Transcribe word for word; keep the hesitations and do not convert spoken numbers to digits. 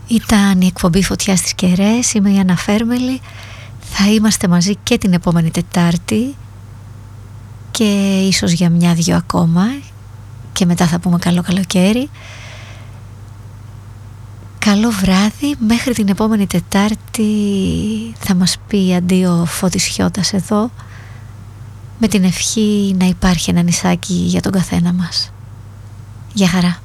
Ήταν η εκπομπή Φωτιά στις Κεραίες. Είμαι η Άννα Φέρμελη. Θα είμαστε μαζί και την επόμενη Τετάρτη και ίσως για μια-δυο ακόμα και μετά θα πούμε καλό καλοκαίρι. Καλό βράδυ. Μέχρι την επόμενη Τετάρτη θα μας πει αντίο Φώτης Χιώτας εδώ, με την ευχή να υπάρχει ένα νησάκι για τον καθένα μας. Γεια χαρά.